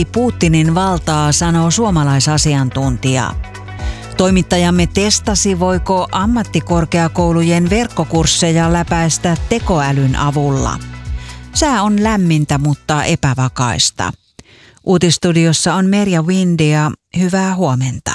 Putinin valtaa, sanoo suomalaisasiantuntija. Toimittajamme testasi, voiko ammattikorkeakoulujen verkkokursseja läpäistä tekoälyn avulla. Sää on lämmintä, mutta epävakaista. Uutistudiossa on Merja Windia. Hyvää huomenta.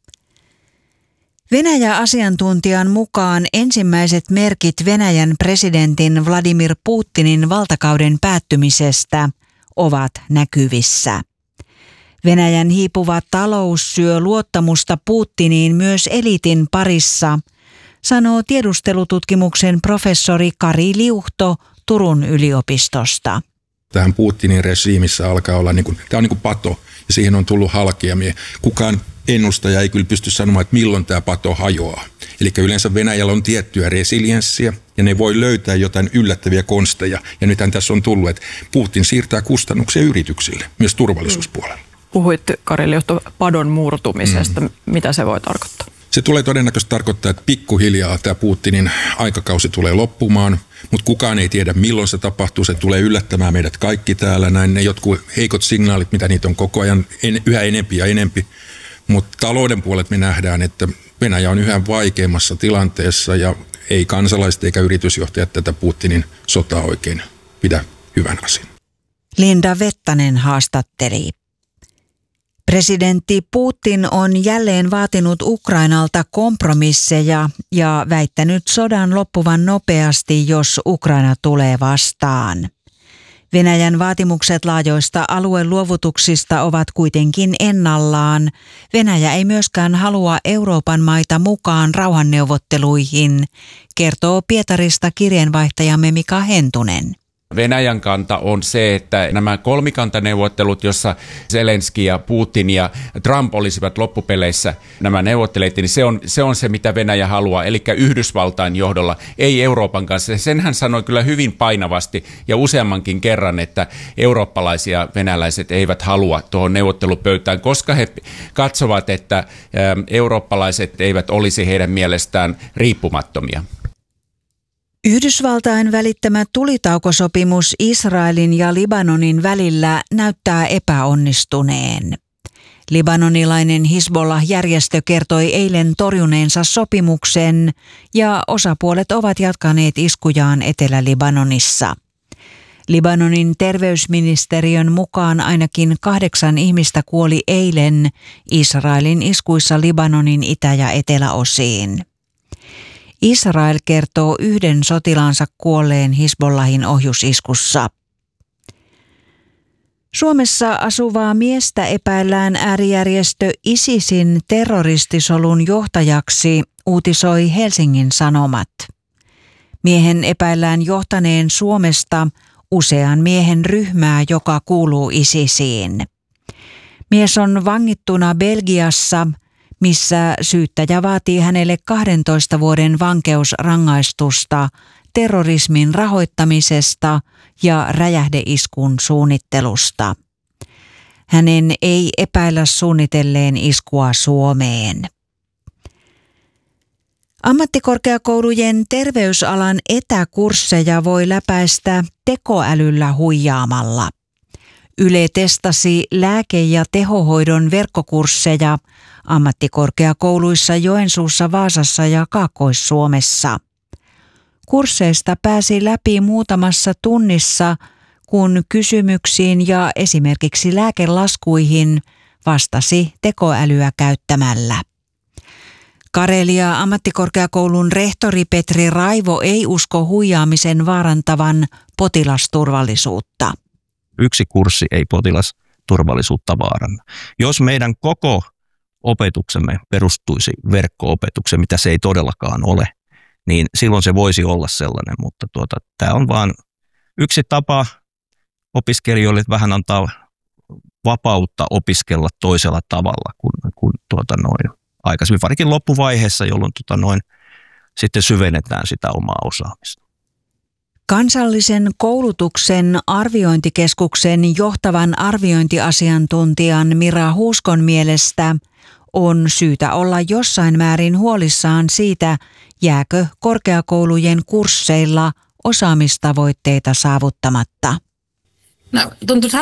Venäjä-asiantuntijan mukaan ensimmäiset merkit Venäjän presidentin Vladimir Putinin valtakauden päättymisestä ovat näkyvissä. Venäjän hiipuva talous syö luottamusta Putiniin myös eliitin parissa, sanoo tiedustelututkimuksen professori Kari Liuhto Turun yliopistosta. Tähän Putinin regiimissä alkaa olla, tämä on pato ja siihen on tullut halkeamia. Kukaan ennustaja ei kyllä pysty sanomaan, että milloin tämä pato hajoaa. Eli yleensä Venäjällä on tiettyä resilienssiä ja ne voi löytää jotain yllättäviä konsteja. Ja nythän tässä on tullut, että Putin siirtää kustannuksia yrityksille, myös turvallisuuspuolella. Puhuit, Kari Liuhto, padon murtumisesta. Mitä se voi tarkoittaa? Se tulee todennäköisesti tarkoittaa, että pikkuhiljaa tämä Putinin aikakausi tulee loppumaan, mutta kukaan ei tiedä milloin se tapahtuu. Se tulee yllättämään meidät kaikki täällä. Näin ne jotkut heikot signaalit, mitä niitä on koko ajan yhä enempi ja enempi. Mutta talouden puolet me nähdään, että Venäjä on yhä vaikeammassa tilanteessa ja ei kansalaiset eikä yritysjohtajat tätä Putinin sotaa oikein pidä hyvän asian. Linda Vettanen haastatteli. Presidentti Putin on jälleen vaatinut Ukrainalta kompromisseja ja väittänyt sodan loppuvan nopeasti, jos Ukraina tulee vastaan. Venäjän vaatimukset laajoista alueluovutuksista ovat kuitenkin ennallaan. Venäjä ei myöskään halua Euroopan maita mukaan rauhanneuvotteluihin, kertoo Pietarista kirjeenvaihtajamme Mika Hentunen. Venäjän kanta on se, että nämä kolmikantaneuvottelut, jossa Zelenski ja Putin ja Trump olisivat loppupeleissä nämä neuvottelijat, niin se on se, mitä Venäjä haluaa, eli Yhdysvaltain johdolla, ei Euroopan kanssa. Sen hän sanoi kyllä hyvin painavasti ja useammankin kerran, että eurooppalaisia venäläiset eivät halua tuohon neuvottelupöytään, koska he katsovat, että eurooppalaiset eivät olisi heidän mielestään riippumattomia. Yhdysvaltain välittämä tulitaukosopimus Israelin ja Libanonin välillä näyttää epäonnistuneen. Libanonilainen Hizbollah-järjestö kertoi eilen torjuneensa sopimuksen ja osapuolet ovat jatkaneet iskujaan Etelä-Libanonissa. Libanonin terveysministeriön mukaan ainakin 8 ihmistä kuoli eilen Israelin iskuissa Libanonin itä- ja eteläosiin. Israel kertoo 1 sotilaansa kuolleen Hizbollahin ohjusiskussa. Suomessa asuvaa miestä epäillään äärijärjestö ISISin terroristisolun johtajaksi, uutisoi Helsingin Sanomat. Miehen epäillään johtaneen Suomesta usean miehen ryhmää, joka kuuluu ISISiin. Mies on vangittuna Belgiassa, missä syyttäjä vaatii hänelle 12 vuoden vankeusrangaistusta terrorismin rahoittamisesta ja räjähdeiskun suunnittelusta. Hänen ei epäillä suunnitelleen iskua Suomeen. Ammattikorkeakoulujen terveysalan etäkursseja voi läpäistä tekoälyllä huijaamalla. Yle testasi lääke- ja tehohoidon verkkokursseja ammattikorkeakouluissa Joensuussa, Vaasassa ja Kaakkois-Suomessa. Kursseista pääsi läpi muutamassa tunnissa, kun kysymyksiin ja esimerkiksi lääkelaskuihin vastasi tekoälyä käyttämällä. Karelia ammattikorkeakoulun rehtori Petri Raivo ei usko huijaamisen vaarantavan potilasturvallisuutta. Yksi kurssi ei potilasturvallisuutta vaaranna. Jos meidän koko opetuksemme perustuisi verkko-opetukseen, mitä se ei todellakaan ole, niin silloin se voisi olla sellainen, mutta tämä on vaan yksi tapa opiskelijoille vähän antaa vapautta opiskella toisella tavalla kuin aikaisemmin, varsinkin loppuvaiheessa, jolloin sitten syvennetään sitä omaa osaamista. Kansallisen koulutuksen arviointikeskuksen johtavan arviointiasiantuntijan Mira Huuskon mielestä on syytä olla jossain määrin huolissaan siitä, jääkö korkeakoulujen kursseilla osaamistavoitteita saavuttamatta. No, tuntuu